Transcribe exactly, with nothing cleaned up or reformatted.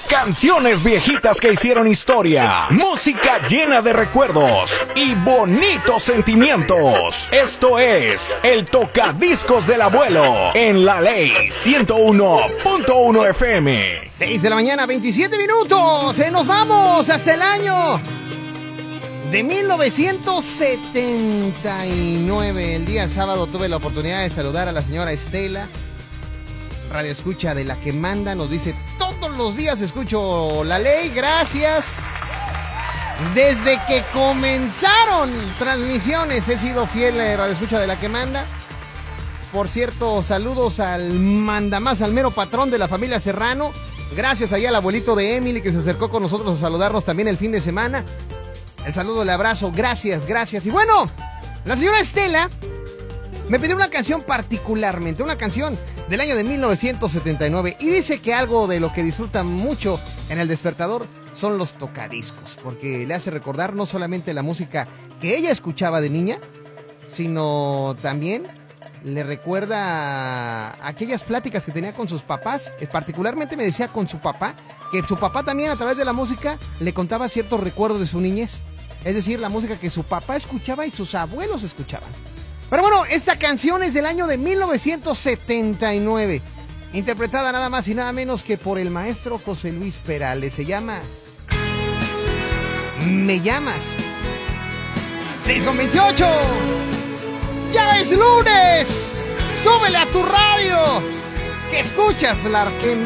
Canciones viejitas que hicieron historia, música llena de recuerdos y bonitos sentimientos. Esto es el Tocadiscos del Abuelo en La Ley ciento uno punto uno F M. seis de la mañana, veintisiete minutos. ¡Se nos vamos hasta el año de mil novecientos setenta y nueve! El día sábado tuve la oportunidad de saludar a la señora Estela, radio escucha de La Que Manda. Nos dice: todos los días escucho La Ley, gracias. Desde que comenzaron transmisiones he sido fiel radio escucha de La Que Manda. Por cierto, saludos al mandamás, al mero patrón de la familia Serrano. Gracias allá al abuelito de Emily que se acercó con nosotros a saludarnos también el fin de semana. El saludo, el abrazo, gracias, gracias. Y bueno, la señora Estela me pidió una canción particularmente, una canción del año de mil novecientos setenta y nueve, y dice que algo de lo que disfruta mucho en el despertador son los tocadiscos, porque le hace recordar no solamente la música que ella escuchaba de niña, sino también le recuerda aquellas pláticas que tenía con sus papás. Particularmente me decía con su papá, que su papá también a través de la música le contaba ciertos recuerdos de su niñez, es decir, la música que su papá escuchaba y sus abuelos escuchaban. Pero bueno, esta canción es del año de mil novecientos setenta y nueve, interpretada nada más y nada menos que por el maestro José Luis Perales. Se llama Me Llamas. seis con veintiocho. ¡Ya es lunes! ¡Súbele a tu radio! ¡Que escuchas, La Que